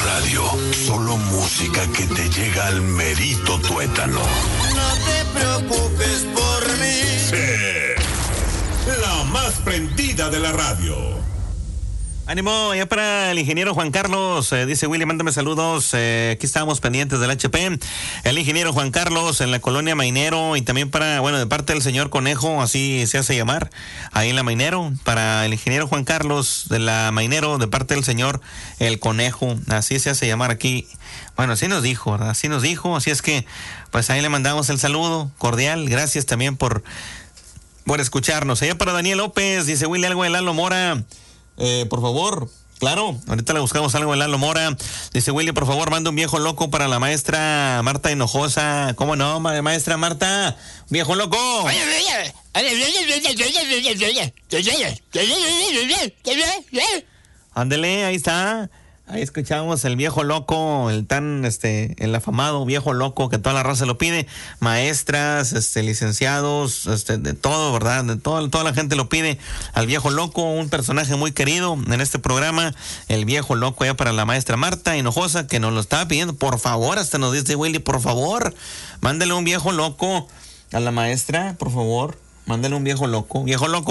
Radio. Solo música que te llega al merito tuétano. No te preocupes por mí. Sí. La más prendida de la radio. Ánimo, ya para el ingeniero Juan Carlos, dice Willy, mándame saludos, aquí estábamos pendientes del HP, el ingeniero Juan Carlos en la colonia Mainero y también para, bueno, de parte del señor Conejo, así se hace llamar, ahí en la Mainero, para el ingeniero Juan Carlos de la Mainero, de parte del señor El Conejo, así se hace llamar aquí, bueno, así nos dijo, ¿verdad? Así nos dijo, así es que, pues ahí le mandamos el saludo cordial, gracias también por escucharnos. Allá para Daniel López, dice Willy, algo de Lalo Mora. Por favor, claro, ahorita le buscamos algo de Lalo Mora. Dice Willy, por favor, manda un viejo loco para la maestra Marta Hinojosa. ¿Cómo no, maestra Marta? ¡Viejo loco! Ándele, ahí está. Ahí escuchamos el viejo loco, el tan, el afamado viejo loco que toda la raza lo pide. Maestras, licenciados, de todo, ¿verdad? De toda la gente lo pide al viejo loco, un personaje muy querido en este programa. El viejo loco ya para la maestra Marta Hinojosa, que nos lo estaba pidiendo. Por favor, hasta nos dice Willy, por favor, mándale un viejo loco a la maestra, por favor. Mándale un viejo loco. ¡Viejo loco!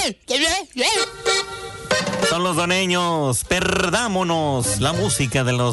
Son los doneños. Perdámonos la música de los